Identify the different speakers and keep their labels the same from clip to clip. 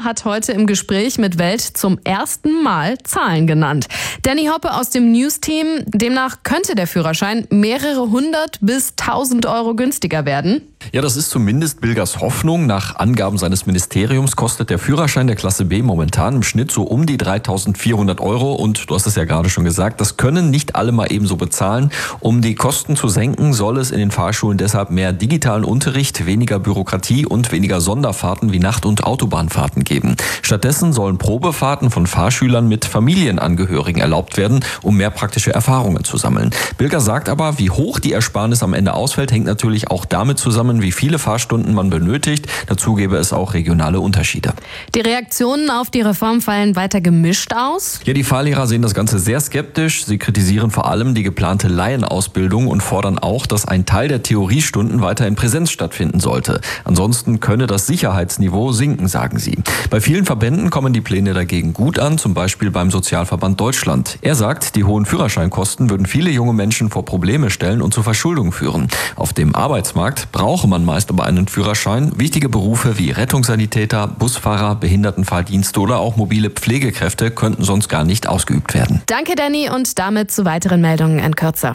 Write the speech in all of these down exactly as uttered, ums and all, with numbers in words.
Speaker 1: hat heute im Gespräch mit Welt zum ersten Mal Zahlen genannt. Danny Hoppe aus dem News-Team, demnach könnte der Führerschein mehrere hundert bis tausend Euro günstiger werden.
Speaker 2: Ja, das ist zumindest Bilgers Hoffnung. Nach Angaben seines Ministeriums kostet der Führerschein der Klasse B momentan im Schnitt so um die dreitausendvierhundert Euro. Und du hast es ja gerade schon gesagt, das können nicht alle mal ebenso bezahlen. Um die Kosten zu senken, soll es in den Fahrschulen deshalb mehr digitalen Unterricht, weniger Bürokratie und weniger Sonderfahrten wie Nacht- und Autobahnfahrten geben. Stattdessen sollen Probefahrten von Fahrschülern mit Familienangehörigen erlaubt werden, um mehr praktische Erfahrungen zu sammeln. Bilger sagt aber, wie hoch die Ersparnis am Ende ausfällt, hängt natürlich auch damit zusammen, wie viele Fahrstunden man benötigt. Dazu gäbe es auch regionale Unterschiede.
Speaker 1: Die Reaktionen auf die Reform fallen weiter gemischt aus.
Speaker 2: Ja, die Fahrlehrer sehen das Ganze sehr skeptisch. Sie kritisieren vor allem die geplante Laienausbildung und fordern auch, dass ein Teil der Theoriestunden weiter in Präsenz stattfinden sollte. Ansonsten könne das Sicherheitsniveau sinken, sagen sie. Bei vielen Verbänden kommen die Pläne dagegen gut an, zum Beispiel beim Sozialverband Deutschland. Er sagt, die hohen Führerscheinkosten würden viele junge Menschen vor Probleme stellen und zu Verschuldung führen. Auf dem Arbeitsmarkt brauche man meist aber einen Führerschein. Wichtige Berufe wie Rettungssanitäter, Busfahrer, Behindertenfahrdienste oder auch mobile Pflegekräfte könnten sonst gar nicht ausgeübt werden.
Speaker 1: Danke, Danny, und damit zu weiteren Meldungen in Kürze.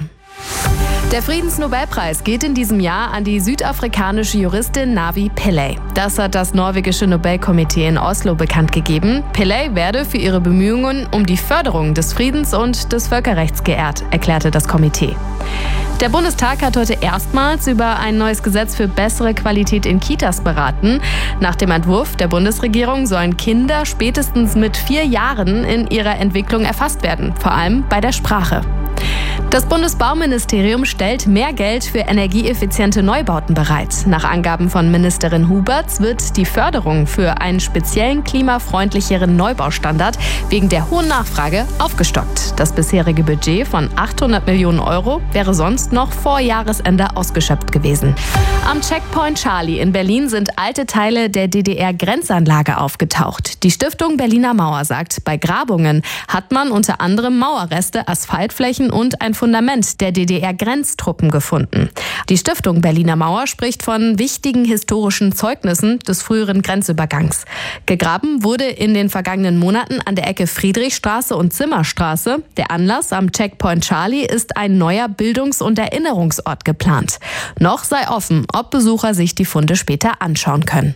Speaker 1: Der Friedensnobelpreis geht in diesem Jahr an die südafrikanische Juristin Navi Pillay. Das hat das norwegische Nobelkomitee in Oslo bekannt gegeben. Pillay werde für ihre Bemühungen um die Förderung des Friedens und des Völkerrechts geehrt, erklärte das Komitee. Der Bundestag hat heute erstmals über ein neues Gesetz für bessere Qualität in Kitas beraten. Nach dem Entwurf der Bundesregierung sollen Kinder spätestens mit vier Jahren in ihrer Entwicklung erfasst werden, vor allem bei der Sprache. Das Bundesbauministerium stellt mehr Geld für energieeffiziente Neubauten bereit. Nach Angaben von Ministerin Huberts wird die Förderung für einen speziellen klimafreundlicheren Neubaustandard wegen der hohen Nachfrage aufgestockt. Das bisherige Budget von achthundert Millionen Euro wäre sonst noch vor Jahresende ausgeschöpft gewesen. Am Checkpoint Charlie in Berlin sind alte Teile der D D R-Grenzanlage aufgetaucht. Die Stiftung Berliner Mauer sagt, bei Grabungen hat man unter anderem Mauerreste, Asphaltflächen und ein Fundament der D D R-Grenztruppen gefunden. Die Stiftung Berliner Mauer spricht von wichtigen historischen Zeugnissen des früheren Grenzübergangs. Gegraben wurde in den vergangenen Monaten an der Ecke Friedrichstraße und Zimmerstraße. Der Anlass am Checkpoint Charlie ist ein neuer Bildungs- und Erinnerungsort geplant. Noch sei offen, ob Besucher sich die Funde später anschauen können.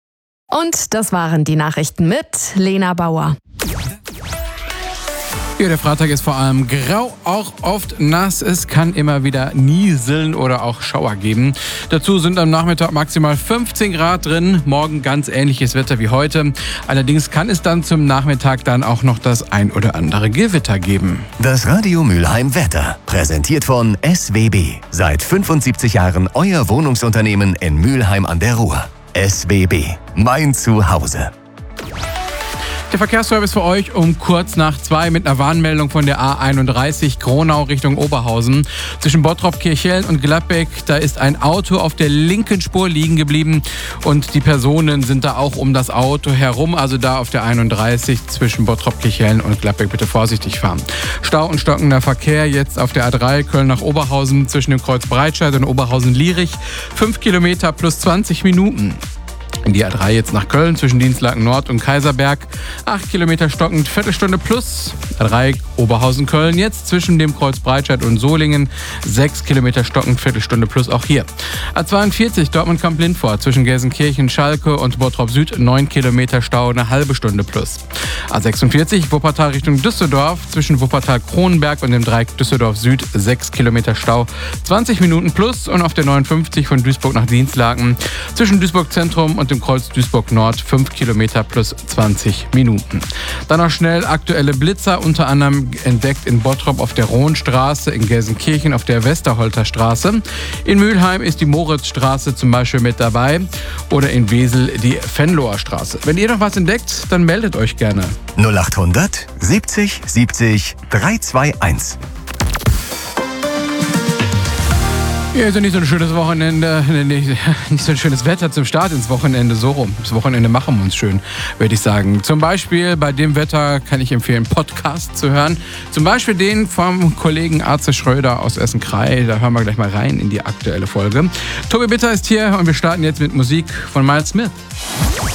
Speaker 1: Und das waren die Nachrichten mit Lena Bauer.
Speaker 3: Ja, der Freitag ist vor allem grau, auch oft nass. Es kann immer wieder nieseln oder auch Schauer geben. Dazu sind am Nachmittag maximal fünfzehn Grad drin. Morgen ganz ähnliches Wetter wie heute. Allerdings kann es dann zum Nachmittag dann auch noch das ein oder andere Gewitter geben.
Speaker 4: Das Radio Mülheim Wetter, präsentiert von S W B. Seit fünfundsiebzig Jahren euer Wohnungsunternehmen in Mülheim an der Ruhr. S W B, mein Zuhause.
Speaker 3: Der Verkehrsservice für euch um kurz nach zwei mit einer Warnmeldung von der A einunddreißig Gronau Richtung Oberhausen. Zwischen Bottrop, Kirchhellen und Gladbeck, da ist ein Auto auf der linken Spur liegen geblieben und die Personen sind da auch um das Auto herum, also da auf der einunddreißig zwischen Bottrop, Kirchhellen und Gladbeck bitte vorsichtig fahren. Stau und stockender Verkehr jetzt auf der A drei Köln nach Oberhausen zwischen dem Kreuz Breitscheid und Oberhausen-Lierich. fünf Kilometer plus zwanzig Minuten. Die A drei jetzt nach Köln zwischen Dienstlaken Nord und Kaiserberg. acht Kilometer stockend, Viertelstunde plus. A drei Oberhausen-Köln jetzt zwischen dem Kreuz Breitscheid und Solingen. sechs Kilometer stockend, Viertelstunde plus auch hier. A zweiundvierzig Dortmund-Kamp-Lindfort zwischen Gelsenkirchen, Schalke und Bottrop Süd. neun Kilometer Stau, eine halbe Stunde plus. A sechsundvierzig Wuppertal Richtung Düsseldorf zwischen Wuppertal-Kronenberg und dem Dreieck Düsseldorf Süd. sechs Kilometer Stau, zwanzig Minuten plus. Und auf der neunundfünfzig von Duisburg nach Dienstlaken zwischen Duisburg Zentrum und dem Kreuz Duisburg Nord fünf Kilometer plus zwanzig Minuten. Dann noch schnell aktuelle Blitzer, unter anderem entdeckt in Bottrop auf der Rohnstraße, in Gelsenkirchen auf der Westerholter Straße. In Mülheim ist die Moritzstraße zum Beispiel mit dabei oder in Wesel die Venloer Straße. Wenn ihr noch was entdeckt, dann meldet euch gerne.
Speaker 4: null achthundert siebzig siebzig dreihundertzweiundzwanzig.
Speaker 3: Ja, ist ja nicht so ein schönes Wochenende, nicht, nicht so ein schönes Wetter zum Start ins Wochenende, so rum. Das Wochenende machen wir uns schön, würde ich sagen. Zum Beispiel bei dem Wetter kann ich empfehlen, Podcast zu hören. Zum Beispiel den vom Kollegen Arze Schröder aus Essen-Krei. Da hören wir gleich mal rein in die aktuelle Folge. Tobi Bitter ist hier und wir starten jetzt mit Musik von Miles Smith.